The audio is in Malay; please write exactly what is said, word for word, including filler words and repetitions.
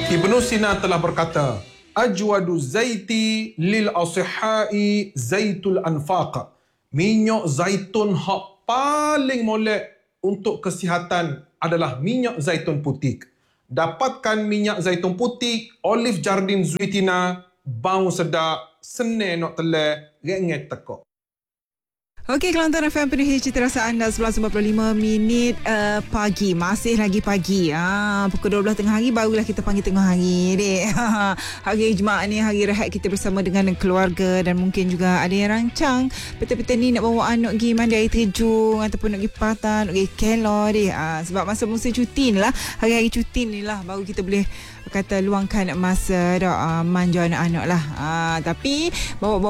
Ibnu Sina telah berkata, Ajwadu zaiti lil asihai zaitul anfaq. Minyak zaitun hak paling molek untuk kesihatan adalah minyak zaitun putih. Dapatkan minyak zaitun putih, Olive Jardin Zuitina, bau sedap, senang nak telai, rengek tekok. Okey, Kelantan F M penuhi cita rasa anda sebelas empat puluh lima minit uh, pagi. Masih lagi pagi. Ah, pukul dua belas tengah hari barulah kita panggil tengah hari, dek. Hari Jumaat ni hari rehat kita bersama dengan keluarga dan mungkin juga ada yang rancang petang-petang ni nak bawa anak pergi mandi air terjun ataupun nak pergi patah, nak pergi kelor, dek. Ah, sebab masa musim cuti ni lah, hari-hari cuti ni lah baru kita boleh kata luangkan masa dah uh, manja anak-anak lah. Ah, tapi bawa-bawa